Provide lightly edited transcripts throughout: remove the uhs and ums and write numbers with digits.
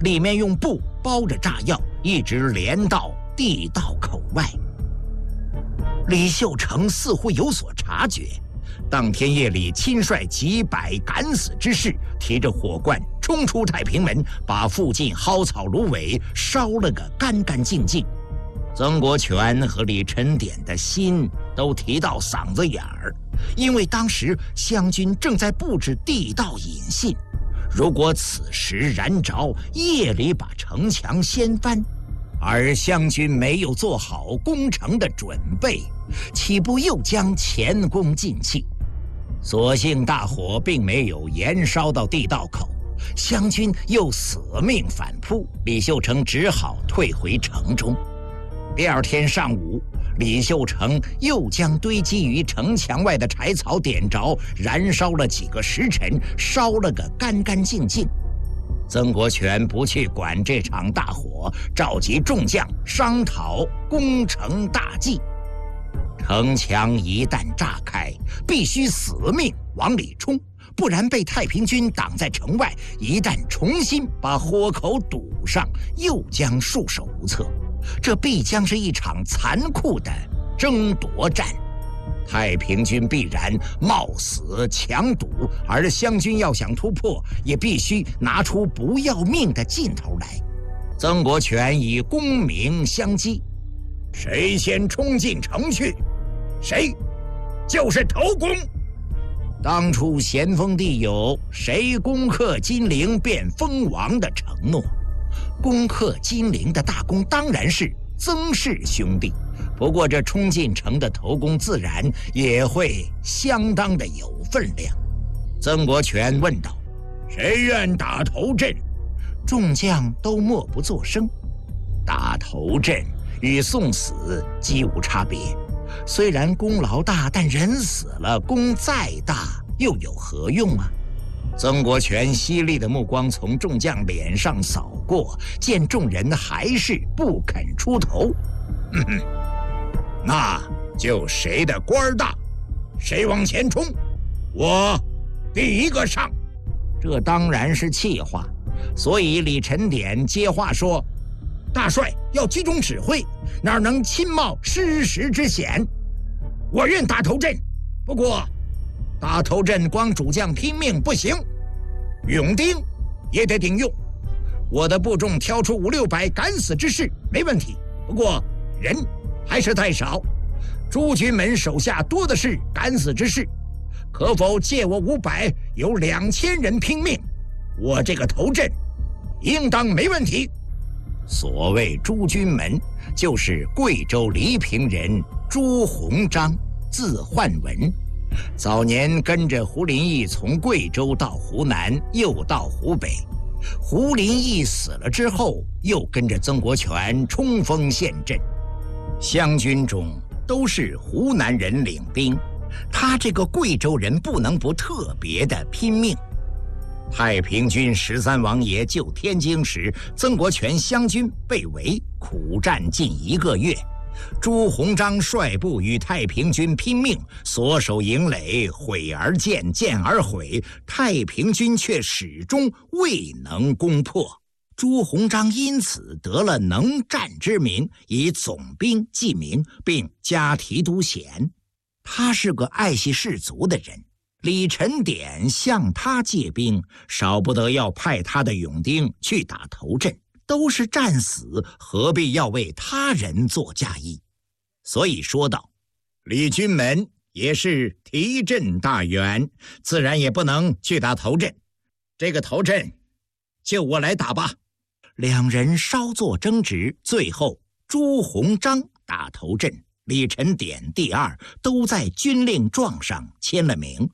里面用布包着炸药，一直连到地道口外。李秀成似乎有所察觉，当天夜里亲率几百敢死之士，提着火罐冲出太平门，把附近蒿草芦苇烧了个干干净净。曾国荃和李晨典的心都提到嗓子眼儿，因为当时湘军正在布置地道引信，如果此时燃着，夜里把城墙掀翻，而湘军没有做好攻城的准备，岂不又将前功尽弃？所幸大火并没有延烧到地道口，湘军又死命反扑，李秀成只好退回城中。第二天上午，李秀成又将堆积于城墙外的柴草点着，燃烧了几个时辰，烧了个干干净净。曾国荃不去管这场大火，召集众将商讨攻城大计。城墙一旦炸开，必须死命往里冲，不然被太平军挡在城外，一旦重新把火口堵上，又将束手无策。这必将是一场残酷的争夺战，太平军必然冒死强堵，而湘军要想突破，也必须拿出不要命的劲头来。曾国荃以功名相激，谁先冲进城去，谁就是头功。当初咸丰帝有谁攻克金陵便封王的承诺，攻克金陵的大功当然是曾氏兄弟，不过这冲进城的头功自然也会相当的有分量。曾国荃问道：“谁愿打头阵？”众将都默不作声。打头阵与送死几无差别，虽然功劳大，但人死了，功再大又有何用啊？曾国荃犀利的目光从众将脸上扫过，见众人还是不肯出头，那就谁的官大，谁往前冲，我第一个上。这当然是气话，所以李晨典接话说：“大帅要集中指挥，哪能亲冒失时之险？我愿打头阵，不过打头阵光主将拼命不行，勇丁也得顶用。我的部众挑出500-600敢死之士没问题，不过人还是太少。诸军门手下多的是敢死之士，可否借我500，有2000人拼命？我这个头阵应当没问题。”所谓诸军门，就是贵州黎平人朱鸿章，字焕文。早年跟着胡林翼从贵州到湖南，又到湖北。胡林翼死了之后，又跟着曾国荃冲锋陷阵。湘军中都是湖南人领兵，他这个贵州人不能不特别的拼命。太平军13王爷救天津时，曾国荃湘军被围，苦战近1个月。朱鸿章率部与太平军拼命，所守营垒毁而建，建而毁，太平军却始终未能攻破。朱鸿章因此得了能战之名，以总兵记名，并加提督衔。他是个爱惜士卒的人，李晨典向他借兵，少不得要派他的勇丁去打头阵，都是战死，何必要为他人做嫁衣？所以说道：“李军门也是提阵大员，自然也不能去打头阵。这个头阵就我来打吧。”两人稍作争执，最后朱鸿章打头阵，李晨典第二，都在军令状上签了名。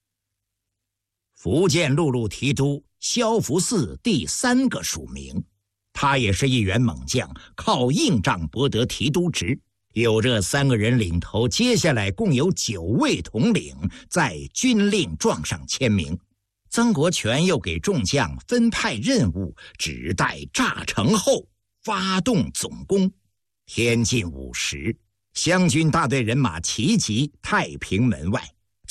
福建陆路提督萧福嗣第3个署名，他也是一员猛将，靠硬仗博得提督职。有这3个人领头，接下来共有9位统领在军令状上签名。曾国荃又给众将分派任务，只待炸城后发动总攻。天近午时，湘军大队人马齐集太平门外。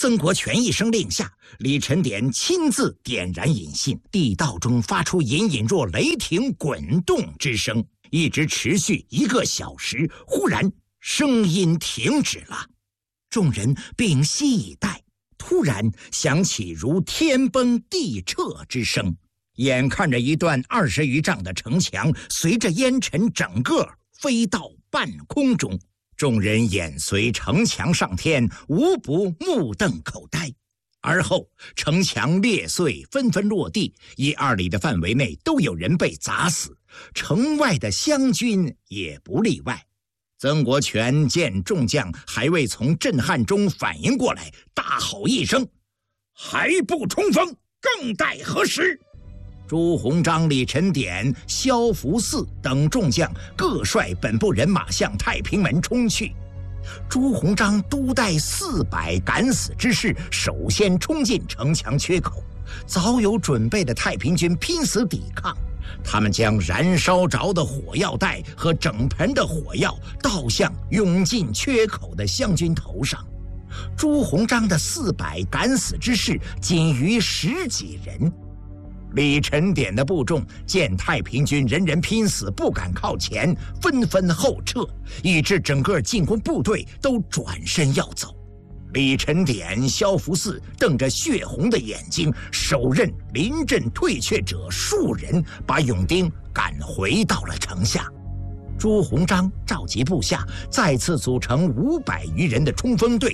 曾国荃一声令下，李晨典亲自点燃引信，地道中发出隐隐若雷霆滚动之声，一直持续1个小时，忽然声音停止了。众人屏息以待，突然响起如天崩地彻之声，眼看着一段20余丈的城墙随着烟尘整个飞到半空中，众人眼随城墙上天，无不目瞪口呆。而后城墙裂碎，纷纷落地，1、2里的范围内都有人被砸死，城外的湘军也不例外。曾国荃见众将还未从震撼中反应过来，大吼一声：“还不冲锋，更待何时？”朱鸿章、李晨典、萧福嗣等众将各率本部人马向太平门冲去。朱鸿章督带400敢死之士，首先冲进城墙缺口，早有准备的太平军拼死抵抗。他们将燃烧着的火药袋和整盆的火药倒向涌进缺口的湘军头上。朱鸿章的400敢死之士仅余10几人。李晨典的部众见太平军人人拼死，不敢靠前，纷纷后撤，以致整个进攻部队都转身要走。李晨典、萧福嗣瞪着血红的眼睛，手刃临阵退却者数人，把勇丁赶回到了城下。朱鸿章召集部下，再次组成500余人的冲锋队，